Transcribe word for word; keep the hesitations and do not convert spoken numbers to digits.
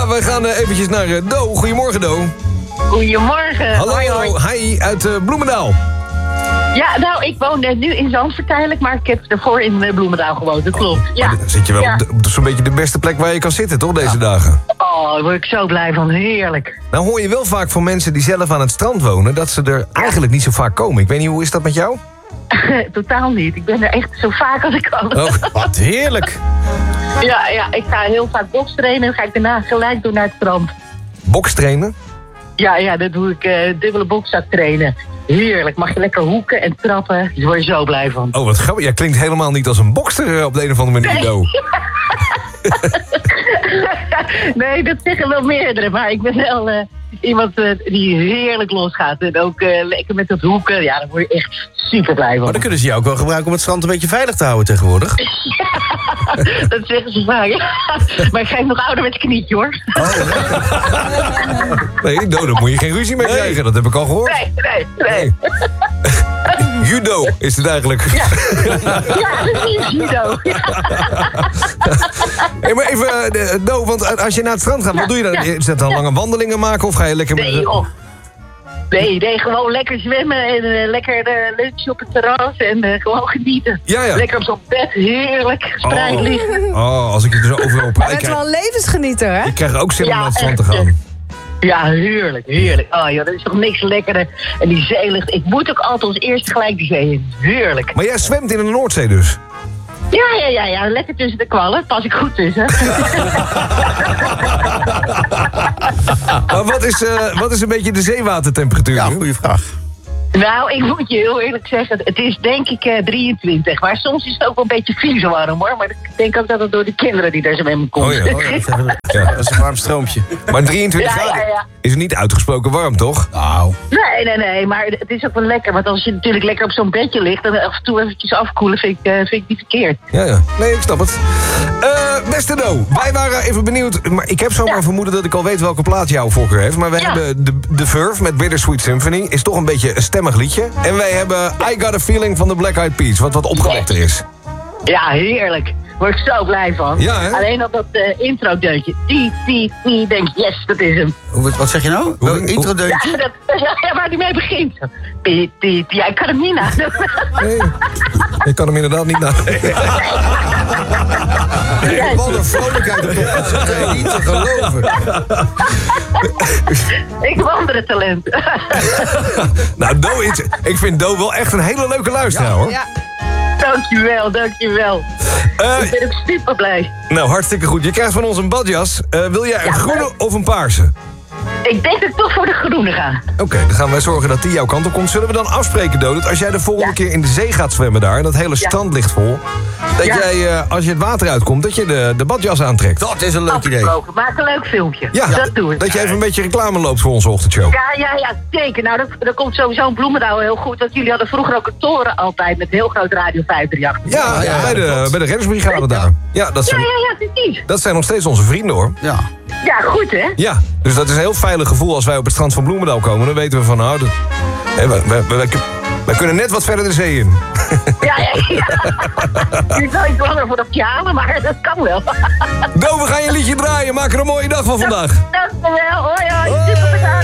we gaan uh, eventjes naar uh, Do. Goedemorgen, Do. Goedemorgen. Hallo, hoi, hoi. hi, uit uh, Bloemendaal. Ja, nou, ik woon uh, nu in Zandvoort eigenlijk, maar ik heb ervoor in uh, Bloemendaal gewoond, dat klopt. Ja. Dan zit je wel ja. op, de, op zo'n beetje de beste plek waar je kan zitten, toch, deze ja. dagen? Oh, daar word ik zo blij van, heerlijk. Nou hoor je wel vaak van mensen die zelf aan het strand wonen, dat ze er eigenlijk niet zo vaak komen. Ik weet niet, hoe is dat met jou? Totaal niet, ik ben er echt zo vaak als ik kan. Oh, wat heerlijk. Ja, ja, ik ga heel vaak bokstrainen en ga ik daarna gelijk door naar het strand. Bokstrainen? Ja, ja, dat doe ik uh, dubbele bokzak trainen. Heerlijk, mag je lekker hoeken en trappen. Daar word je zo blij van. Oh, wat grappig. Jij klinkt helemaal niet als een bokster op de een of andere manier, Do. Nee, dat zeggen wel meerdere, maar ik ben wel uh, iemand uh, die heerlijk losgaat. En ook uh, lekker met dat hoeken, ja, daar word je echt super blij van. Maar dan kunnen ze jou ook wel gebruiken om het strand een beetje veilig te houden tegenwoordig. Ja, dat zeggen ze vaak. Maar ik geef nog ouder met het knietje, hoor. Oh, nee, Do, daar moet je geen ruzie mee krijgen, dat heb ik al gehoord. Nee, nee, nee. nee. Judo is het eigenlijk. Ja, ja dat is judo. Hey, maar even, uh, Do, want als je naar het strand gaat, wat doe je dan? Ja. Is dat dan ja. lange wandelingen maken of ga je lekker... Nee, joh. Nee, nee, gewoon lekker zwemmen en uh, lekker uh, lunch op het terras en uh, gewoon genieten. Ja, ja. Lekker op zo'n bed, heerlijk, gespreid oh. liggen. Oh, als ik er zo overal op... Je bent wel een levensgenieter, hè? Ik krijg ook zin om Ja, naar het strand te echt, gaan. Ja, heerlijk, heerlijk. Oh ja, dat is toch niks lekkerder. En die zeelucht, ik moet ook altijd als eerste gelijk die zee in. Heerlijk. Maar jij zwemt in de Noordzee dus? Ja, ja, ja, ja, lekker tussen de kwallen. Pas ik goed tussen. Maar wat is, uh, wat is een beetje de zeewatertemperatuur? Ja, goede vraag. Nou, ik moet je heel eerlijk zeggen, het is denk ik uh, drieëntwintig. Maar soms is het ook wel een beetje vies warm, hoor. Maar ik denk ook dat het door de kinderen die daar zo mee komen. Oh ja, oh ja, dat, even, ja, dat is een warm stroompje. Maar drieëntwintig Ja, graden ja, ja. is niet uitgesproken warm, toch? Nou. Nee, nee, nee, maar het is ook wel lekker. Want als je natuurlijk lekker op zo'n bedje ligt en af en toe eventjes afkoelen, vind ik, uh, vind ik niet verkeerd. Ja, ja. Nee, ik snap het. Uh, beste Do, wij waren even benieuwd. Maar ik heb zomaar ja. vermoeden dat ik al weet welke plaat jouw voorkeur heeft. Maar we ja. hebben de, de Verve met Bittersweet Symphony. Is toch een beetje een stemmig liedje. En wij hebben I Got a Feeling van de Black Eyed Peas. Wat wat opgewekter is. Ja, heerlijk. Daar word ik zo blij van. Ja, hè? Alleen op dat uh, intro-deuntje. Die, die, die, denk ik, yes, dat is hem. Wat, wat zeg je nou? Een intro-deuntje? Ja, dat, ja, waar die mee begint. Die, die, die, ja, ik kan hem niet nadoen. Nee, ik kan hem inderdaad niet nadoen. Ja, wat een vrolijkheid op dat is niet te geloven. Ik wandel talent. Nou, Do, ik, ik vind Do wel echt een hele leuke luisteraar, hoor. Ja. Dankjewel, dankjewel. Uh, ik ben ook super blij. Nou, hartstikke goed. Je krijgt van ons een badjas. Uh, wil jij een ja, groene leuk. of een paarse? Ik denk dat ik toch voor de groene ga. Oké, okay, dan gaan wij zorgen dat die jouw kant op komt. Zullen we dan afspreken, Do, dat als jij de volgende ja. keer in de zee gaat zwemmen daar... en dat hele strand ja. ligt vol... dat ja. jij, uh, als je het water uitkomt, dat je de, de badjas aantrekt. Dat is een leuk idee. Maak een leuk filmpje. Ja, dat doe ik. Dat je even een beetje reclame loopt voor onze ochtendshow. Ja, ja, ja, zeker. Nou, dat, dat komt sowieso in Bloemendaal heel goed. Want jullie hadden vroeger ook een toren altijd met heel groot Radio vijf drie acht. Ja, ja, bij de, bij de reddingsbrigade daar. Ja, dat zijn, ja, ja, ja, precies. Dat zijn nog steeds onze vrienden, hoor. Ja. Ja, goed, hè? Ja, dus dat is een heel veilig gevoel als wij op het strand van Bloemendaal komen. Dan weten we van, nou, dat, hè, wij, wij, wij, wij kunnen net wat verder de zee in. Ja, ja, ja. Het is wel iets langer voor de piano, maar dat kan wel. Do, we gaan je liedje draaien. Maak er een mooie dag van vandaag. Dankjewel. Hoi, hoi. Super bedankt.